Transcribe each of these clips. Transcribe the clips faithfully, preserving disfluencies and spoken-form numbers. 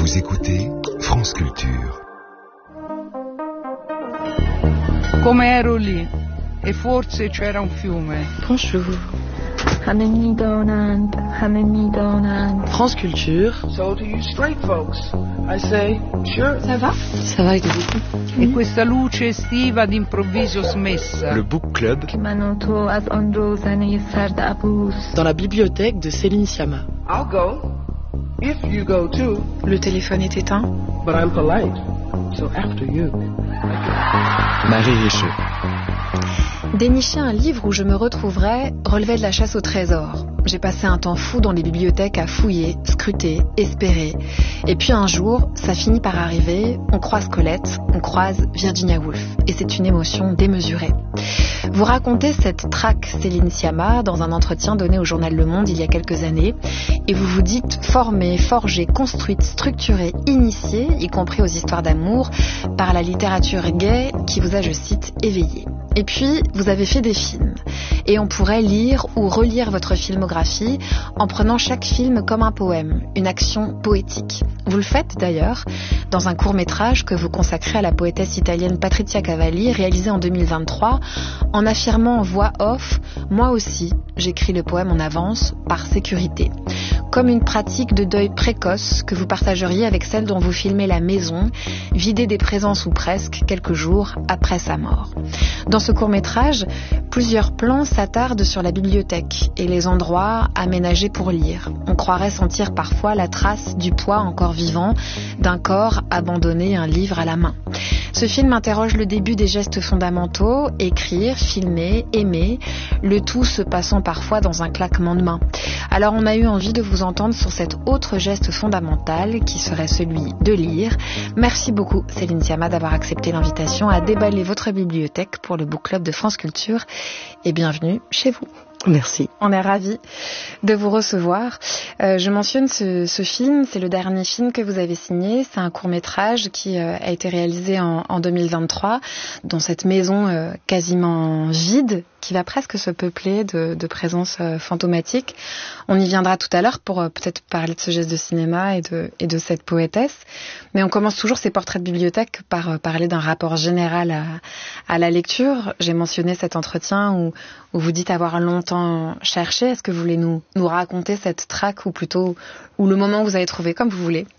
Vous écoutez France Culture. Come ero lì e forse c'era un fiume. Bonjour. France Culture. So to you straight folks, I say, sure. Ça va? Ça va et vous? E questa luce estiva d'improvviso smessa. Le Book Club. Dans la bibliothèque de Céline Sciamma. I'll go, if you go too. Le téléphone est éteint. But I'm polite, so after you. Marie Richer. Dénicher un livre où je me retrouverais relevait de la chasse au trésor. J'ai passé un temps fou dans les bibliothèques à fouiller, scruter, espérer. Et puis un jour, ça finit par arriver, on croise Colette, on croise Virginia Woolf. Et c'est une émotion démesurée. Vous racontez cette traque Céline Sciamma dans un entretien donné au journal Le Monde il y a quelques années. Et vous vous dites formée, forgée, construite, structurée, initiée, y compris aux histoires d'amour, par la littérature gay qui vous a, je cite, éveillée. Et puis, vous avez fait des films. Et on pourrait lire ou relire votre filmographie en prenant chaque film comme un poème, une action poétique. Vous le faites d'ailleurs dans un court-métrage que vous consacrez à la poétesse italienne Patrizia Cavalli, réalisé en deux mille vingt-trois, en affirmant en voix off « Moi aussi, j'écris le poème en avance, par sécurité ». Comme une pratique de deuil précoce que vous partageriez avec celle dont vous filmez la maison, vidée des présences ou presque quelques jours après sa mort. Dans ce court-métrage, plusieurs plans s'attardent sur la bibliothèque et les endroits aménagés pour lire. On croirait sentir parfois la trace du poids encore vivant d'un corps abandonné, un livre à la main. Ce film interroge le début des gestes fondamentaux, écrire, filmer, aimer, le tout se passant parfois dans un claquement de main. Alors on a eu envie de vous entendre sur cet autre geste fondamental qui serait celui de lire. Merci beaucoup Céline Sciamma d'avoir accepté l'invitation à déballer votre bibliothèque pour le Book Club de France Culture et bienvenue chez vous. Merci. On est ravis de vous recevoir. Euh, je mentionne ce, ce film, c'est le dernier film que vous avez signé. C'est un court-métrage qui euh, a été réalisé en, en deux mille vingt-trois dans cette maison euh, quasiment vide qui va presque se peupler de, de présences euh, fantomatiques. On y viendra tout à l'heure pour euh, peut-être parler de ce geste de cinéma et de, et de cette poétesse. Mais on commence toujours ces portraits de bibliothèque par euh, parler d'un rapport général à, à la lecture. J'ai mentionné cet entretien où, où vous dites avoir longtemps cherché. Est-ce que vous voulez nous, nous raconter cette traque ou plutôt ou le moment où vous avez trouvé, comme vous voulez?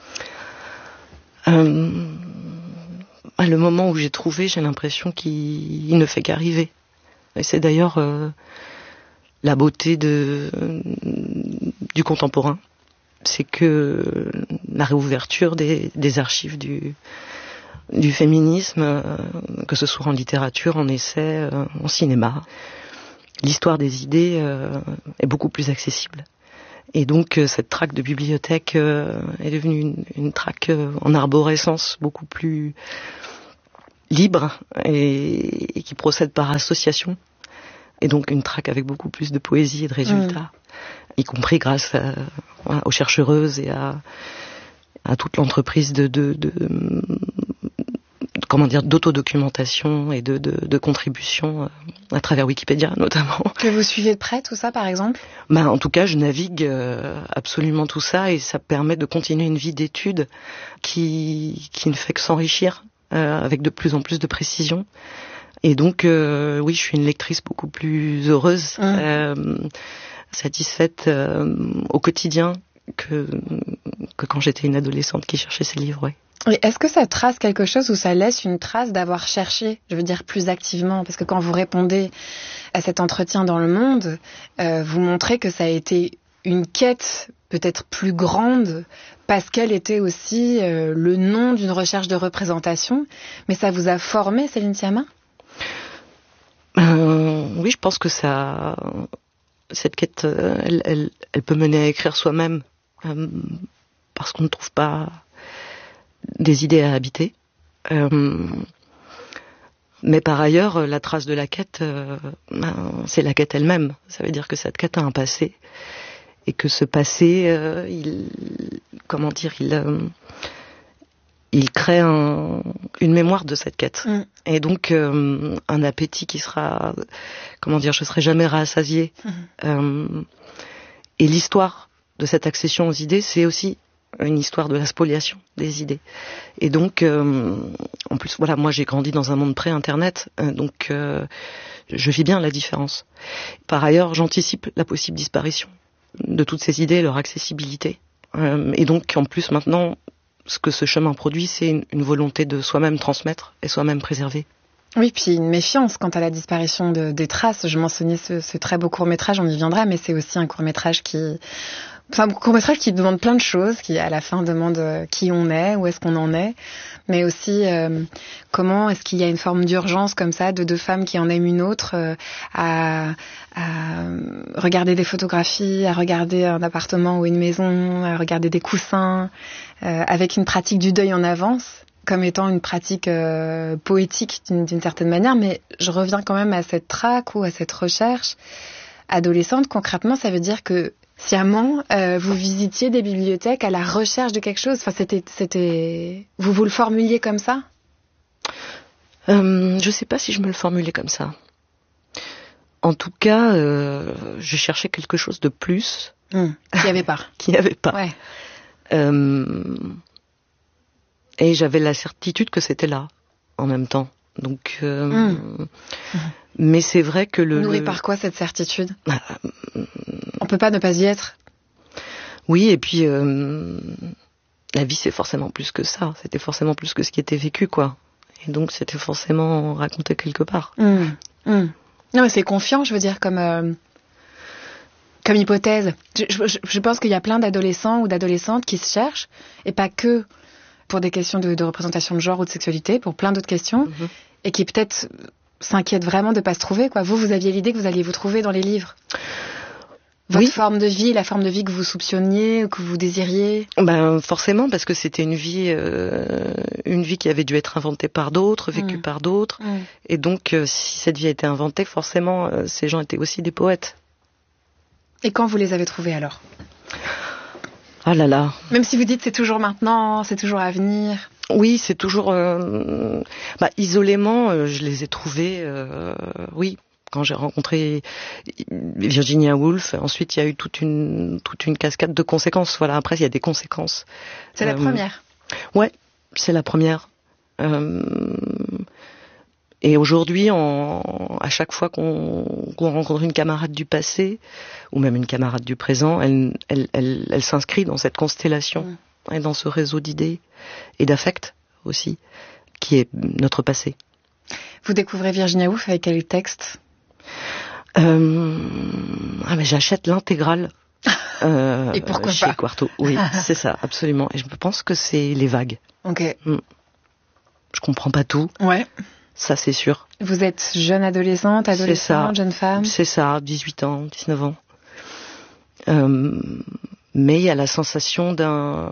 euh, Le moment où j'ai trouvé, j'ai l'impression qu'il il ne fait qu'arriver. Et c'est d'ailleurs euh, la beauté de, euh, du contemporain. C'est que la réouverture des, des archives du, du féminisme, euh, que ce soit en littérature, en essai, euh, en cinéma, l'histoire des idées euh, est beaucoup plus accessible. Et donc euh, cette traque de bibliothèque euh, est devenue une, une traque euh, en arborescence beaucoup plus libre et, et qui procède par association. Et donc une traque avec beaucoup plus de poésie et de résultats, mmh. y compris grâce à, voilà, aux chercheuses et à, à toute l'entreprise de, de, de, de comment dire, d'autodocumentation et de, de, de contribution à travers Wikipédia notamment. Que vous suivez de près tout ça par exemple? Ben, en tout cas, je navigue euh, absolument tout ça et ça permet de continuer une vie d'études qui, qui ne fait que s'enrichir euh, avec de plus en plus de précision. Et donc, euh, oui, je suis une lectrice beaucoup plus heureuse, mmh. euh, satisfaite euh, au quotidien que, que quand j'étais une adolescente qui cherchait ses livres, ouais. Et est-ce que ça trace quelque chose ou ça laisse une trace d'avoir cherché, je veux dire plus activement? Parce que quand vous répondez à cet entretien dans Le Monde, euh, vous montrez que ça a été une quête peut-être plus grande parce qu'elle était aussi euh, le nom d'une recherche de représentation. Mais ça vous a formé, Céline Sciamma? Euh, oui, je pense que ça, cette quête, elle, elle, elle peut mener à écrire soi-même, euh, parce qu'on ne trouve pas des idées à habiter. Euh, mais par ailleurs, la trace de la quête, euh, c'est la quête elle-même. Ça veut dire que cette quête a un passé, et que ce passé, euh, il, comment dire, il, euh, il crée un, une mémoire de cette quête. Mm. Et donc, euh, un appétit qui sera, comment dire, je ne serai jamais rassasiée. Mm. Euh, et l'histoire de cette accession aux idées, c'est aussi une histoire de la spoliation des idées. Et donc, euh, en plus, voilà, moi j'ai grandi dans un monde pré-internet, euh, donc euh, je vis bien la différence. Par ailleurs, j'anticipe la possible disparition de toutes ces idées, leur accessibilité. Euh, et donc, en plus, maintenant, ce que ce chemin produit, c'est une, une volonté de soi-même transmettre et soi-même préserver. Oui, puis une méfiance quant à la disparition de, des traces. Je mentionnais ce, ce très beau court-métrage, on y viendra, mais c'est aussi un court-métrage qui... C'est un court-métrage qui demande plein de choses, qui à la fin demande qui on est, où est-ce qu'on en est, mais aussi euh, comment est-ce qu'il y a une forme d'urgence comme ça de deux femmes qui en aiment une autre euh, à, à regarder des photographies, à regarder un appartement ou une maison, à regarder des coussins, euh, avec une pratique du deuil en avance, comme étant une pratique euh, poétique d'une, d'une certaine manière, mais je reviens quand même à cette traque ou à cette recherche adolescente. Concrètement, ça veut dire que sciemment, euh, vous visitiez des bibliothèques à la recherche de quelque chose. Enfin, c'était, c'était, vous vous le formuliez comme ça ? euh, Je sais pas si je me le formulais comme ça. En tout cas, euh, je cherchais quelque chose de plus. Mmh, qu'il n'y avait pas. qu'il n'y avait pas. Ouais. Euh, et j'avais la certitude que c'était là, en même temps. Donc, euh, mmh. Mais c'est vrai que le... Nourri le... par quoi, cette certitude ? Ah, On peut pas ne pas y être. Oui, et puis euh, la vie c'est forcément plus que ça. C'était forcément plus que ce qui était vécu, quoi. Et donc c'était forcément raconté quelque part. Mmh. Mmh. Non, mais c'est confiant, je veux dire, comme euh, comme hypothèse. Je, je, je pense qu'il y a plein d'adolescents ou d'adolescentes qui se cherchent, et pas que pour des questions de, de représentation de genre ou de sexualité, pour plein d'autres questions, mmh. et qui peut-être s'inquiètent vraiment de pas se trouver, quoi. Vous, vous aviez l'idée que vous alliez vous trouver dans les livres. Votre oui. forme de vie, la forme de vie que vous soupçonniez, que vous désiriez ? Ben forcément, parce que c'était une vie, euh, une vie qui avait dû être inventée par d'autres, vécue mmh. par d'autres, mmh. et donc euh, si cette vie a été inventée, forcément, euh, ces gens étaient aussi des poètes. Et quand vous les avez trouvés alors ? Ah là là. Même si vous dites c'est toujours maintenant, c'est toujours à venir. Oui, c'est toujours. Euh, bah, isolément, euh, je les ai trouvés. Euh, oui. Quand j'ai rencontré Virginia Woolf, ensuite il y a eu toute une toute une cascade de conséquences. Voilà, après il y a des conséquences. C'est euh, la première. Ouais, c'est la première. Euh, et aujourd'hui, en, à chaque fois qu'on, qu'on rencontre une camarade du passé ou même une camarade du présent, elle elle elle, elle s'inscrit dans cette constellation mmh. et dans ce réseau d'idées et d'affects aussi qui est notre passé. Vous découvrez Virginia Woolf avec quel texte ? Euh, ah mais j'achète l'intégrale euh, et pourquoi chez pas Quarto. Oui, c'est ça, absolument. Et je pense que c'est les vagues. Ok. Mm. Je comprends pas tout. Ouais. Ça, c'est sûr. Vous êtes jeune adolescente, adolescente, jeune femme ? C'est ça, dix-huit ans, dix-neuf ans. Euh, mais il y a la sensation d'un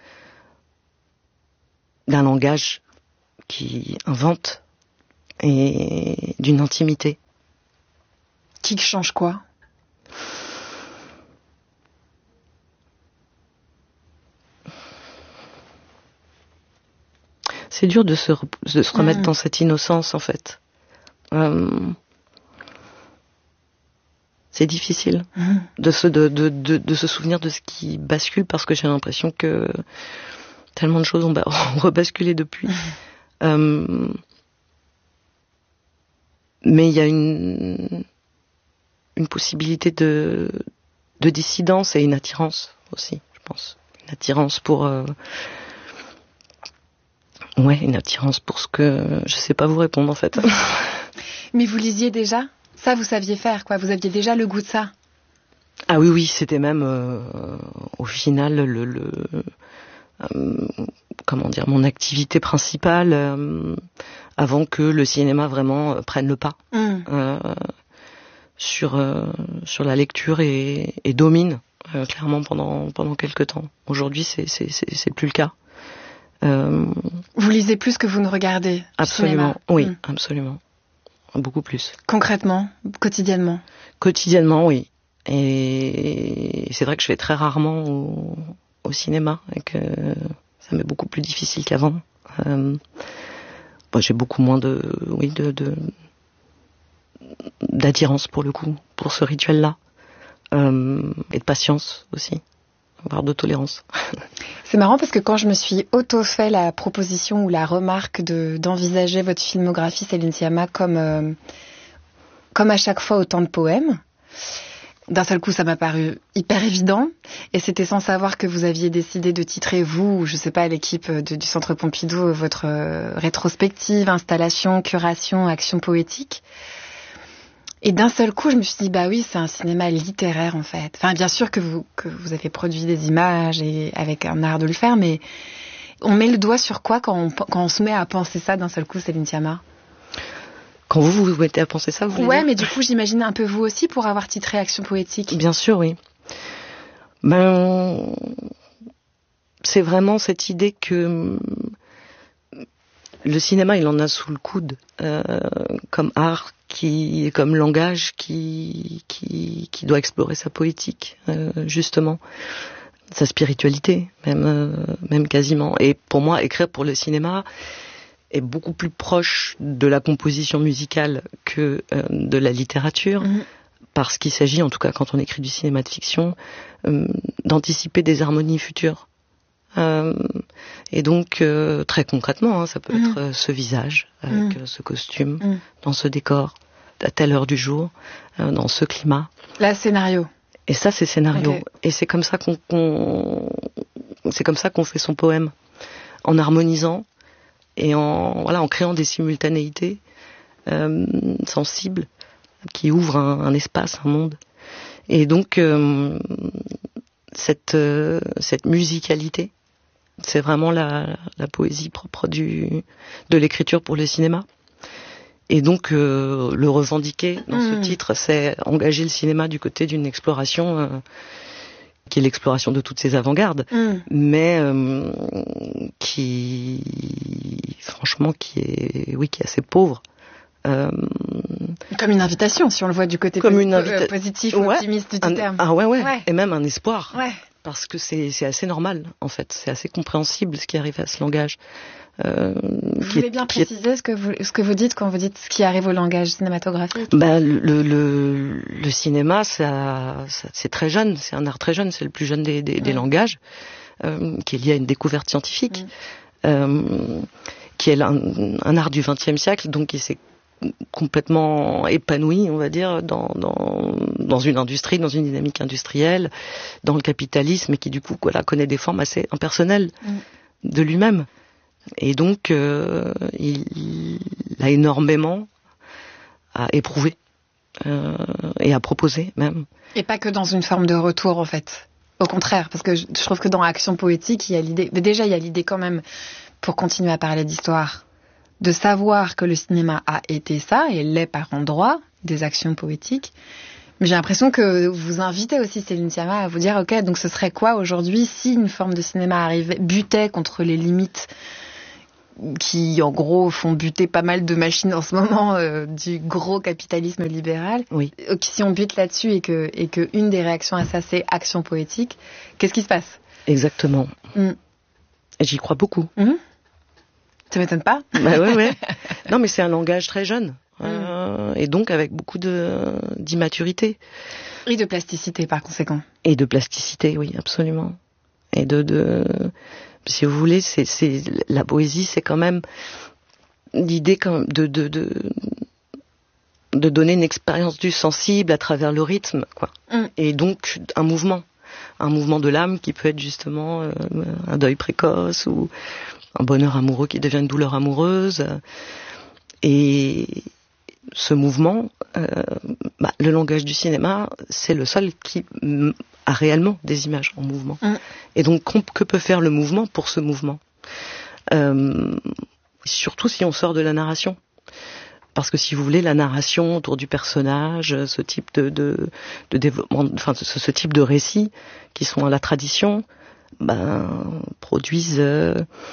d'un langage qui invente et d'une intimité. Qui change quoi ? C'est dur de se, re- de se remettre mmh. dans cette innocence, en fait. Euh, c'est difficile mmh. de, se, de, de, de, de se souvenir de ce qui bascule, parce que j'ai l'impression que tellement de choses ont, ont rebasculé depuis. Mmh. Euh, mais il y a une... une possibilité de, de dissidence et une attirance aussi, je pense. Une attirance pour... Euh... Ouais, une attirance pour ce que... Je sais pas vous répondre, en fait. Mais vous lisiez déjà ? Ça, vous saviez faire, quoi. Vous aviez déjà le goût de ça ? Ah oui, oui, c'était même, euh, au final, le... le euh, comment dire, mon activité principale, euh, avant que le cinéma vraiment euh, prenne le pas. Mmh. Euh, sur euh, sur la lecture et, et domine euh, clairement pendant pendant quelques temps. Aujourd'hui, c'est c'est c'est, c'est plus le cas. Euh, Vous lisez plus que vous ne regardez. Absolument, cinéma. oui, mmh. absolument, beaucoup plus. Concrètement, quotidiennement. Quotidiennement, oui. Et c'est vrai que je vais très rarement au, au cinéma et que ça m'est beaucoup plus difficile qu'avant. Euh, bon, j'ai beaucoup moins de oui de, de d'attirance pour le coup, pour ce rituel-là, euh, et de patience aussi, voire de tolérance. C'est C'est marrant parce que quand je me suis auto-fait la proposition ou la remarque de, d'envisager votre filmographie, Céline Sciamma, comme, euh, comme à chaque fois autant de poèmes, d'un seul coup, ça m'a paru hyper évident. Et c'était sans savoir que vous aviez décidé de titrer, vous, ou je sais pas, l'équipe de, du Centre Pompidou, votre euh, rétrospective, installation, curation, action poétique. Et d'un seul coup, je me suis dit, bah oui, c'est un cinéma littéraire, en fait. Enfin, bien sûr que vous, que vous avez produit des images et avec un art de le faire, mais on met le doigt sur quoi quand on, quand on se met à penser ça d'un seul coup, Céline Sciamma ? Quand vous vous mettez à penser ça, vous voulez Ouais, dire ? mais du coup, j'imagine un peu vous aussi pour avoir titré Action poétique. Bien sûr, oui. Ben, c'est vraiment cette idée que le cinéma, il en a sous le coude, euh, comme art, qui, comme langage, qui, qui, qui doit explorer sa poétique, euh, justement, sa spiritualité, même, euh, même quasiment. Et pour moi, écrire pour le cinéma est beaucoup plus proche de la composition musicale que euh, de la littérature, mmh. parce qu'il s'agit, en tout cas quand on écrit du cinéma de fiction, euh, d'anticiper des harmonies futures. Euh, et donc, euh, très concrètement, hein, ça peut mmh. être euh, ce visage, avec mmh. euh, ce costume, mmh. dans ce décor, à telle heure du jour, euh, dans ce climat. Là, scénario. Et ça, c'est scénario. Okay. Et c'est comme ça qu'on, qu'on, c'est comme ça qu'on fait son poème, en harmonisant et en, voilà, en créant des simultanéités euh, sensibles qui ouvrent un, un espace, un monde. Et donc, euh, cette, euh, cette musicalité, c'est vraiment la, la poésie propre du, de l'écriture pour le cinéma. Et donc, euh, le revendiquer dans mmh. ce titre, c'est engager le cinéma du côté d'une exploration euh, qui est l'exploration de toutes ces avant-gardes, mmh. mais euh, qui, franchement, qui est, oui, qui est assez pauvre. Euh, comme une invitation, si on le voit du côté comme posi- une invita- positif, ouais, optimiste du un, terme. Ah ouais, ouais, ouais, et même un espoir. Ouais. Parce que c'est, c'est assez normal, en fait. C'est assez compréhensible ce qui arrive à ce langage. Euh, vous voulez est, bien préciser est... ce, que vous, ce que vous dites quand vous dites ce qui arrive au langage cinématographique ? Bah, le, le, le cinéma, ça, ça, c'est très jeune, c'est un art très jeune, c'est le plus jeune des, des, des mmh. langages, euh, qui est lié à une découverte scientifique, mmh. euh, qui est un, un art du vingtième siècle, donc qui s'est complètement épanoui, on va dire, dans, dans, dans une industrie, dans une dynamique industrielle, dans le capitalisme, et qui du coup voilà, connaît des formes assez impersonnelles mmh. de lui-même. Et donc, euh, il, il a énormément à éprouver euh, et à proposer même. Et pas que dans une forme de retour, en fait. Au contraire, parce que je, je trouve que dans Action poétique, il y a l'idée... Mais déjà, il y a l'idée quand même, pour continuer à parler d'histoire, de savoir que le cinéma a été ça, et l'est par endroits, des actions poétiques. Mais j'ai l'impression que vous invitez aussi Céline Sciamma à vous dire, ok, donc ce serait quoi aujourd'hui si une forme de cinéma arrivait, butait contre les limites qui, en gros, font buter pas mal de machines en ce moment euh, du gros capitalisme libéral. Oui. Si on bute là-dessus et que, et que une des réactions à ça, c'est action poétique, qu'est-ce qui se passe ? Exactement. Mm. Et j'y crois beaucoup. Mm. Ça m'étonne pas ? Bah ouais, ouais. Non, mais c'est un langage très jeune. Mm. Euh, et donc avec beaucoup de, d'immaturité. Et de plasticité, par conséquent. Et de plasticité, oui, absolument. Et de... de... Si vous voulez, c'est, c'est la poésie, c'est quand même l'idée quand même de, de, de, de donner une expérience du sensible à travers le rythme, quoi. Mm. Et donc un mouvement, un mouvement de l'âme qui peut être justement euh, un deuil précoce ou un bonheur amoureux qui devient une douleur amoureuse. Et ce mouvement, euh, bah, le langage du cinéma, c'est le seul qui a réellement des images en mouvement. Mm. Et donc, que peut faire le mouvement pour ce mouvement ? euh, Surtout si on sort de la narration. Parce que si vous voulez, la narration autour du personnage, ce type de, de, de développement, enfin, ce, ce type de récits qui sont à la tradition, ben, produisent... Euh,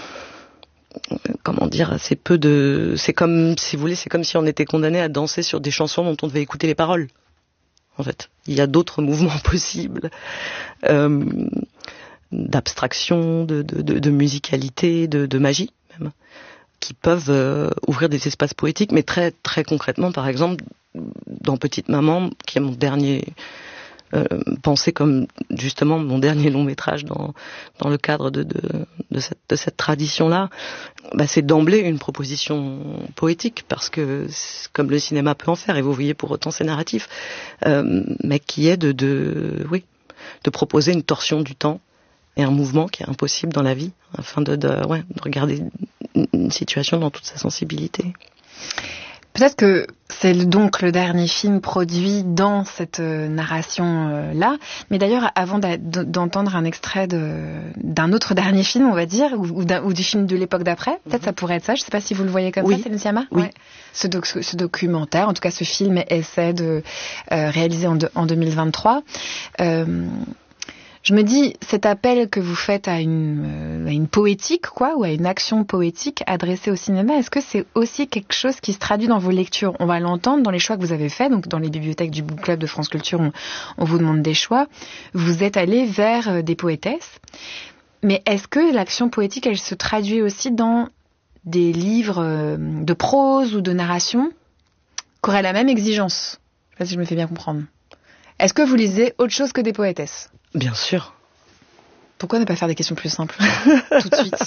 comment dire, assez peu de... C'est comme, si vous voulez, c'est comme si on était condamné à danser sur des chansons dont on devait écouter les paroles. En fait, il y a d'autres mouvements possibles, euh, d'abstraction, de, de, de, de musicalité, de, de magie même, qui peuvent euh, ouvrir des espaces poétiques. Mais très, très concrètement, par exemple, dans Petite Maman, qui est mon dernier euh, pensé comme justement mon dernier long métrage dans dans le cadre de de, de cette de cette tradition-là, bah, c'est d'emblée une proposition poétique, parce que comme le cinéma peut en faire, et vous voyez pour autant c'est narratif, euh, mais qui est de de oui de proposer une torsion du temps et un mouvement qui est impossible dans la vie, afin de de ouais de regarder une situation dans toute sa sensibilité. Peut-être que c'est donc le dernier film produit dans cette euh, narration-là. Mais d'ailleurs, avant d'a- d'entendre un extrait de, d'un autre dernier film, on va dire, ou, ou, d'un, ou du film de l'époque d'après, peut-être mm-hmm. ça pourrait être ça. Je ne sais pas si vous le voyez comme oui. ça, Céline Sciamma. Oui. Ouais. Ce, doc, ce documentaire, en tout cas ce film essaie de euh, réaliser en, de, en deux mille vingt-trois. Euh, Je me dis, cet appel que vous faites à une, euh, à une poétique, quoi, ou à une action poétique adressée au cinéma, est-ce que c'est aussi quelque chose qui se traduit dans vos lectures ? On va l'entendre dans les choix que vous avez faits, donc dans les bibliothèques du Book Club de France Culture, on, on vous demande des choix. Vous êtes allé vers euh, des poétesses. Mais est-ce que l'action poétique, elle se traduit aussi dans des livres euh, de prose ou de narration qui auraient la même exigence ? Je ne sais pas si je me fais bien comprendre. Est-ce que vous lisez autre chose que des poétesses ? Bien sûr. Pourquoi ne pas faire des questions plus simples tout de suite ?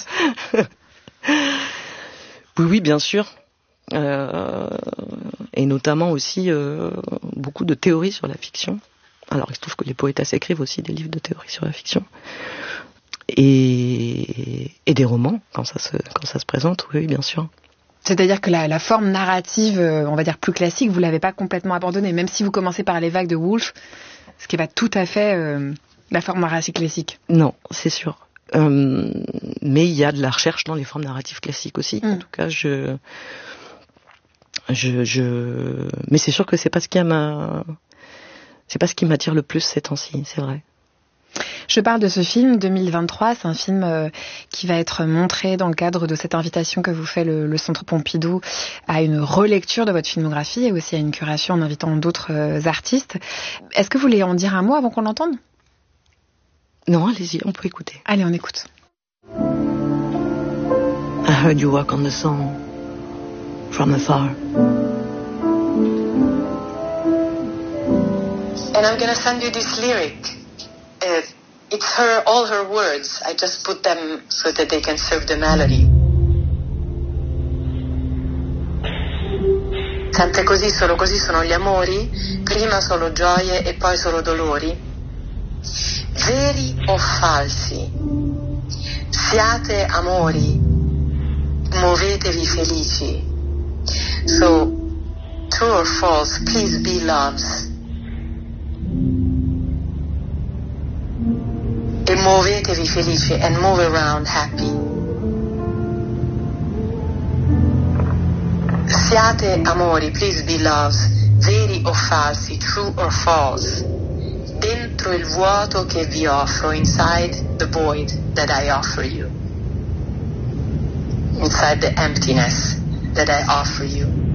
Oui, oui, bien sûr. Euh, et notamment aussi euh, beaucoup de théories sur la fiction. Alors, il se trouve que les poétesses écrivent aussi des livres de théories sur la fiction. Et, et des romans, quand ça se, quand ça se présente, oui, bien sûr. C'est-à-dire que la, la forme narrative, on va dire plus classique, vous ne l'avez pas complètement abandonnée, même si vous commencez par les vagues de Woolf, ce qui n'est pas tout à fait... Euh... la forme narrative classique. Non, c'est sûr. Euh, mais il y a de la recherche dans les formes narratives classiques aussi. Mm. En tout cas, je, je, je, mais c'est sûr que c'est pas ce qui m'a, c'est pas ce qui m'attire le plus ces temps-ci, c'est vrai. Je parle de ce film deux mille vingt-trois, c'est un film euh, qui va être montré dans le cadre de cette invitation que vous fait le, le Centre Pompidou à une relecture de votre filmographie et aussi à une curation en invitant d'autres euh, artistes. Est-ce que vous voulez en dire un mot avant qu'on l'entende ? Non, allez-y, on peut écouter. Allez, on écoute. I heard you work on the song from afar. And I'm gonna send you this lyric. Uh, it's her, all her words. I just put them so that they can serve the melody. Sempre così, solo così sono gli amori, prima solo gioie e poi solo dolori. Veri o falsi, siate amori, muovetevi felici. So, true or false, please be loves. E muovetevi felici and move around happy. Siate amori, please be loves, veri o falsi, true or false. Dentro il vuoto che vi offro, inside the void that I offer you. Inside the emptiness that I offer you.